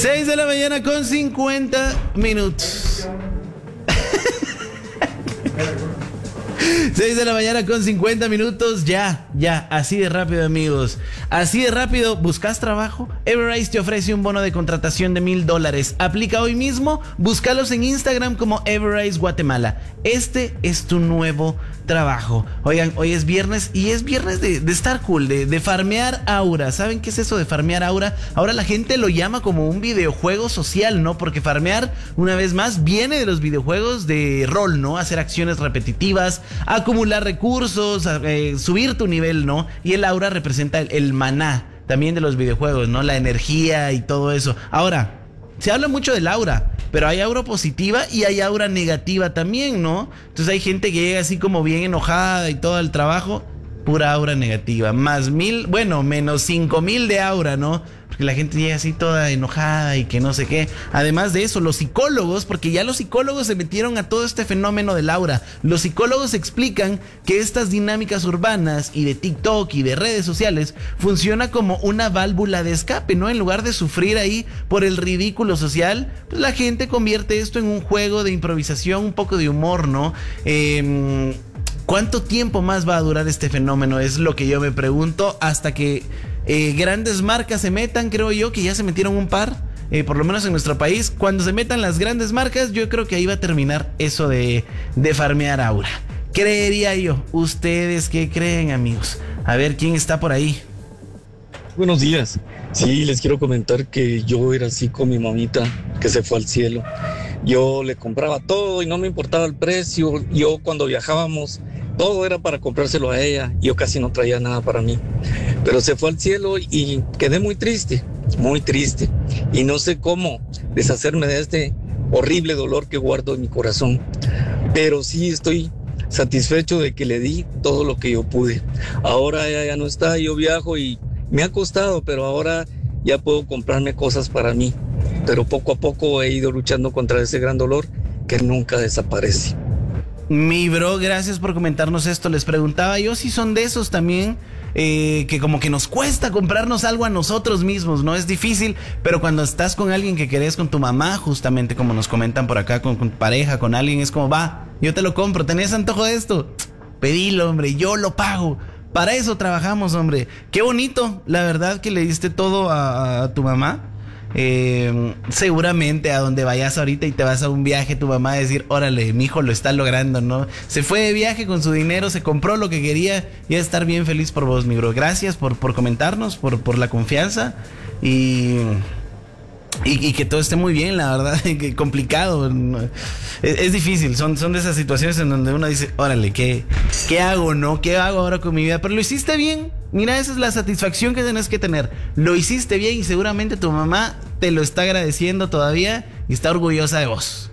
6 de la mañana con 50 minutos. 6 de la mañana con 50 minutos. Ya, así de rápido, amigos. Así de rápido. ¿Buscas trabajo? Everrise te ofrece un bono de contratación de $1,000. Aplica hoy mismo. Búscalos en Instagram como Everrise Guatemala. Este es tu nuevo trabajo. Oigan, hoy es viernes y es viernes de estar cool, de farmear aura. ¿Saben qué es eso de farmear aura? Ahora la gente lo llama como un videojuego social, ¿no? Porque farmear, una vez más, viene de los videojuegos de rol, ¿no? Hacer acciones repetitivas, acumular recursos, subir tu nivel, ¿no? Y el aura representa el maná también de los videojuegos, ¿no? La energía y todo eso. Ahora, se habla mucho del aura, pero hay aura positiva y hay aura negativa también, ¿no? Entonces hay gente que llega así como bien enojada y todo el trabajo, pura aura negativa. Más 1,000, bueno, menos 5,000 de aura, ¿no? Porque la gente llega así toda enojada y que no sé qué. Además de eso, los psicólogos, porque ya los psicólogos se metieron a todo este fenómeno del aura. Los psicólogos explican que estas dinámicas urbanas y de TikTok y de redes sociales funciona como una válvula de escape, ¿no? En lugar de sufrir ahí por el ridículo social, pues la gente convierte esto en un juego de improvisación, un poco de humor, ¿no? ¿Cuánto tiempo más va a durar este fenómeno? Es lo que yo me pregunto, hasta que grandes marcas se metan. Creo yo que ya se metieron un par, por lo menos en nuestro país. Cuando se metan las grandes marcas, yo creo que ahí va a terminar eso de farmear aura. Creería yo. ¿Ustedes qué creen, amigos? A ver, ¿quién está por ahí? Buenos días. Sí, les quiero comentar que yo era así con mi mamita que se fue al cielo. Yo le compraba todo y no me importaba el precio. Yo cuando viajábamos, todo era para comprárselo a ella. Yo casi no traía nada para mí. Pero se fue al cielo y quedé muy triste. Y no sé cómo deshacerme de este horrible dolor que guardo en mi corazón. Pero sí estoy satisfecho de que le di todo lo que yo pude. Ahora ella ya no está, yo viajo y me ha costado, pero ahora ya puedo comprarme cosas para mí. Pero poco a poco he ido luchando contra ese gran dolor que nunca desaparece. Mi bro, gracias por comentarnos esto. Les preguntaba yo si son de esos también, que como que nos cuesta comprarnos algo a nosotros mismos, ¿no? Es difícil, pero cuando estás con alguien que querés, con tu mamá, justamente como nos comentan por acá, con pareja, con alguien, es como, va, yo te lo compro, ¿tenés antojo de esto? Pedilo, hombre, yo lo pago. Para eso trabajamos, hombre. Qué bonito, la verdad, que le diste todo a tu mamá. Seguramente a donde vayas ahorita y te vas a un viaje, tu mamá va a decir, órale, mi hijo lo está logrando, ¿no? Se fue de viaje con su dinero, se compró lo que quería y va a estar bien feliz por vos, mi bro. Gracias por comentarnos, por la confianza y que todo esté muy bien, la verdad. Que complicado, es difícil, son de esas situaciones en donde uno dice, órale, ¿qué hago, no? ¿Qué hago ahora con mi vida? Pero lo hiciste bien. Mira, esa es la satisfacción que tenés que tener. Lo hiciste bien y seguramente tu mamá te lo está agradeciendo todavía y está orgullosa de vos.